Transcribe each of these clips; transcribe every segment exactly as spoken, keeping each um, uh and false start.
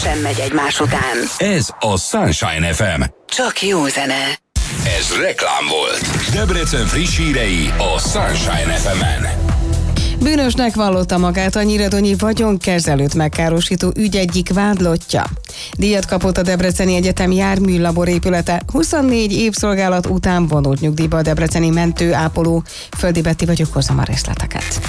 rendszeresen megy egymás után. Ez a Sunshine ef em. Csak jó zene. Ez reklám volt. Debrecen friss hírei a Sunshine ef emen. Bűnösnek vallotta magát a nyíradonyi vagyonkezelőt megkárosító ügy egyik vádlottja. Díjat kapott a Debreceni Egyetem járműlabor épülete. huszonnégy év szolgálat után vonult nyugdíjba a debreceni mentőápoló. Földi Betti vagyok, hozom a részleteket.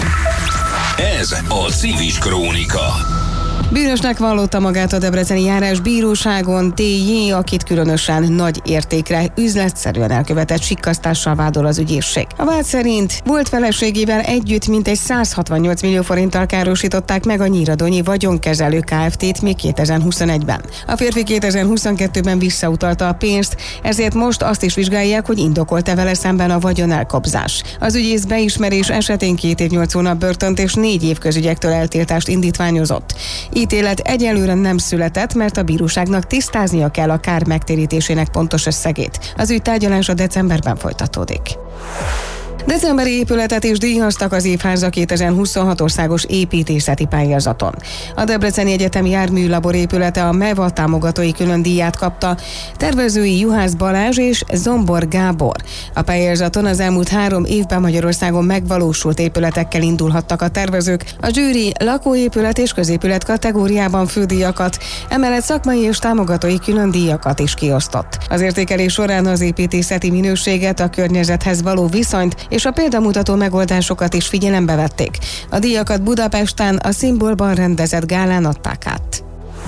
Ez a Civis Krónika. Bűnösnek vallotta magát a debreceni járásbíróságon té jé, akit különösen nagy értékre, üzletszerűen elkövetett sikkasztással vádol az ügyészség. A vád szerint volt feleségével együtt mintegy száz hatvannyolc millió forinttal károsították meg a nyíradonyi vagyonkezelő Kft-t még kétezer-huszonegyben. A férfi kétezer-huszonkettőben visszautalta a pénzt, ezért most azt is vizsgálják, hogy indokolt-e vele szemben a vagyonelkobzás. Az ügyész beismerés esetén két év nyolc hónap börtönt és négy év közügyektől eltiltást indítványozott. Ítélet egyelőre nem született, mert a bíróságnak tisztáznia kell a kár megtérítésének pontos összegét. Az ügy tárgyalása decemberben folytatódik. Decemberi épületet is díjaztak az évháza kétezer-huszonhat országos építészeti pályázaton. A Debreceni Egyetem járműlabor épülete a MEVA támogatói külön díját kapta, tervezői Juhász Balázs és Zombor Gábor. A pályázaton az elmúlt három évben Magyarországon megvalósult épületekkel indulhattak a tervezők. A zsűri lakóépület és középület kategóriában fődíjakat, emellett szakmai és támogatói külön díjakat is kiosztott. Az értékelés során az építészeti minőséget, a környezethez való viszonyt és a példamutató megoldásokat is figyelembe vették. A díjakat Budapesten a Szimbolban rendezett gálán adták át.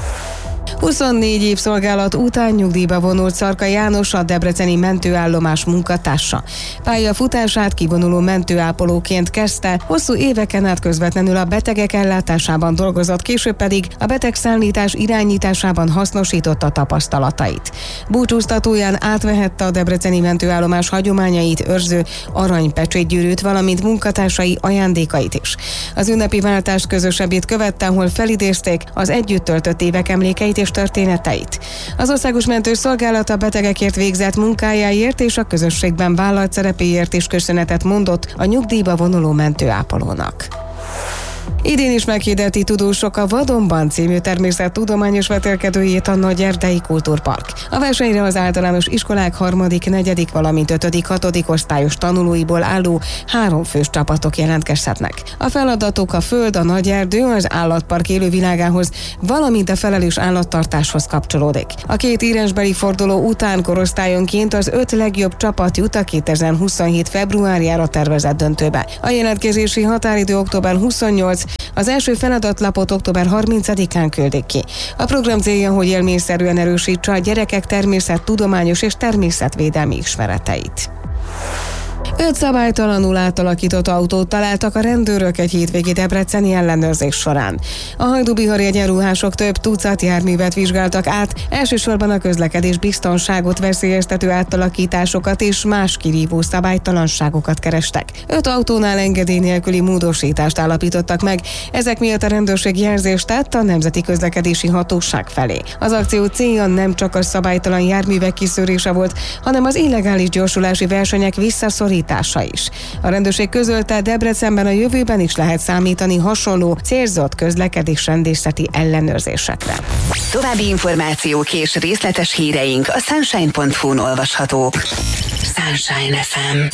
huszonnégy év szolgálat után nyugdíjba vonult Szarka János, a debreceni mentőállomás munkatársa. Pályafutását kivonuló mentőápolóként kezdte, hosszú éveken át közvetlenül a betegek ellátásában dolgozott, később pedig a betegszállítás irányításában hasznosította tapasztalatait. Búcsúztatóján átvehette a debreceni mentőállomás hagyományait őrző aranypecsétgyűrűt, valamint munkatársai ajándékait is. Az ünnepi váltás közös ebéd követte, ahol felidézték az együtt töltött évek emlékeit és történeteit. Az Országos Mentőszolgálat a betegekért végzett munkájáért és a közösségben vállalt szerepéért is köszönetet mondott a nyugdíjba vonuló mentőápolónak. Idén is meghirdeti tudósok a Vadonban című természettudományos vetélkedőjét a Nagyerdei Kultúrpark. A versenyre az általános iskolák harmadik, negyedik, valamint ötödik, hatodik osztályos tanulóiból álló három fős csapatok jelentkezhetnek. A feladatok a föld, a nagyerdő, az állatpark élővilágához, valamint a felelős állattartáshoz kapcsolódik. A két írásbeli forduló után korosztályonként az öt legjobb csapat jut a kétezer-huszonhét februárjára tervezett döntőbe. A jelentkezési határidő október huszonnyolc, az első feladatlapot október harmincadikán küldik ki. A program célja, hogy élményszerűen erősítse a gyerekek természettudományos és természetvédelmi ismereteit. Öt szabálytalanul átalakított autót találtak a rendőrök egy hétvégi debreceni ellenőrzés során. A hajdúbihari egyenruhások több tucat járművet vizsgáltak át, elsősorban a közlekedés biztonságot veszélyeztető átalakításokat és más kirívó szabálytalanságokat kerestek. Öt autónál engedély nélküli módosítást állapítottak meg, ezek miatt a rendőrség jelzést tett a Nemzeti Közlekedési Hatóság felé. Az akció célja nem csak a szabálytalan járművek kiszűrése volt, hanem az illegális gyorsulási versenyek visszaszorítása is. A rendőrség közölte, Debrecenben a jövőben is lehet számítani hasonló célzott közlekedésrendészeti ellenőrzésekre. További információk és részletes híreink a sunshine pont hu-n olvashatók. Sunshine ef em.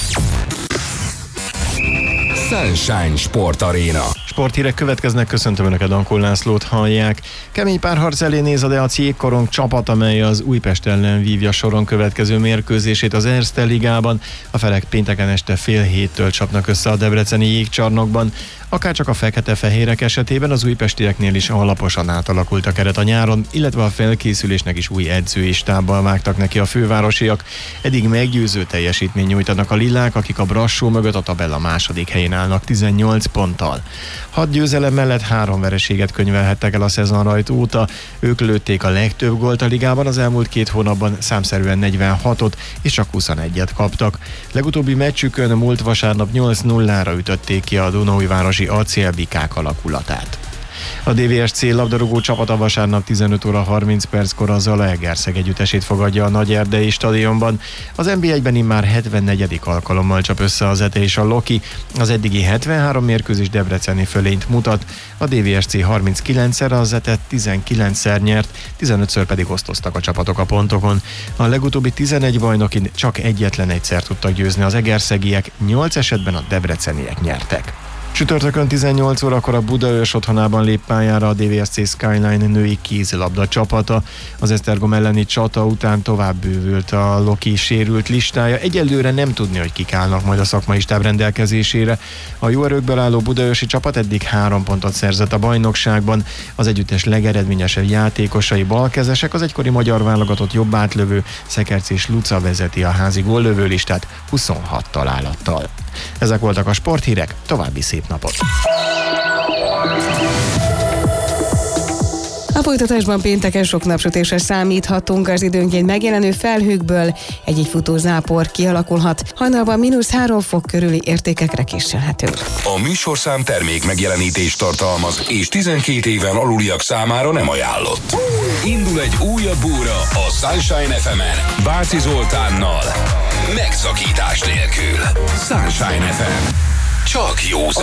Sunshine Sport Arena. Sporthírek következnek, köszöntöm Önöket, Dankó Lászlót hallják. Kemény párharc elé néz a Deac Jégkorong csapat, amely az Újpest ellen vívja soron következő mérkőzését az Erste Ligában. A felek pénteken este fél héttől csapnak össze a debreceni jégcsarnokban. Akárcsak a fekete-fehérek esetében az újpestieknél is alaposan átalakult a keret a nyáron, illetve a felkészülésnek is új edzői stábbal vágtak neki a fővárosiak. Eddig meggyőző teljesítmény nyújtanak a lilák, akik a Brassó mögött a tabella második helyén állnak tizennyolc ponttal. Hat győzelem mellett három vereséget könyvelhettek el a szezon rajt óta. Ők lőtték a legtöbb gólt a ligában az elmúlt két hónapban, számszerűen negyvenhatot, és csak huszonegyet kaptak. Legutóbbi meccsükön múlt vasárnap nyolc nullára ütötték ki a Dunaújvárosi acélbikák alakulatát. A dé vé es cé labdarúgó csapata vasárnap tizenöt óra harminc perckor a Zalaegerszeg együttesét fogadja a Nagyerdei stadionban. Az en bé egyben immár hetvennegyedik alkalommal csap össze az Ete és a Loki. Az eddigi hetvenhárom mérkőzés debreceni fölényt mutat. A dé vé es cé harminckilencszer, az Ete tizenkilencszer nyert, tizenötször pedig osztoztak a csapatok a pontokon. A legutóbbi tizenegy bajnokin csak egyetlen egyszer tudtak győzni az egerszegiek, nyolc esetben a debreceniek nyertek. Csütörtökön tizennyolc órakor a Budaörs otthonában lép pályára a dé vé es cé Skyline női kézilabda csapata. Az Esztergom elleni csata után tovább bővült a Loki sérült listája. Egyelőre nem tudni, hogy kik állnak majd a szakmai stáb rendelkezésére. A jó erőkből álló budaörsi csapat eddig három pontot szerzett a bajnokságban. Az együttes legeredményesebb játékosai balkezesek, az egykori magyar válogatott jobb átlövő Szekerc Luca vezeti a házi góllövő listát huszonhat találattal. Ezek voltak a sporthírek, további szép napot! A folytatásban pénteken sok napsütésre számíthatunk, az időnként megjelenő felhőkből egy-egy futó zápor kialakulhat. Hajnalban mínusz három fok körüli értékekre készülhetünk. A műsorszám termék megjelenítést tartalmaz, és tizenkét éven aluliak számára nem ajánlott. Indul egy újabb óra a Sunshine ef emen Bácsi Zoltánnal. Megszakítás nélkül. Sunshine ef em. Csak jó zene.